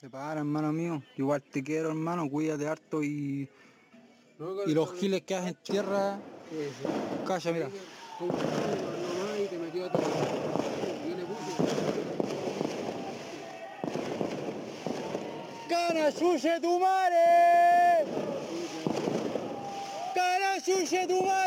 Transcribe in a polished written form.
Te para, hermano mío. Igual te quiero, hermano. Cuídate harto No, y los giles que hacen tierra. Eso. Calla, mira. Como nomás y te metió a todo. Yo le puse. ¡Cana suye tu madre! ¡Cana suye tu madre!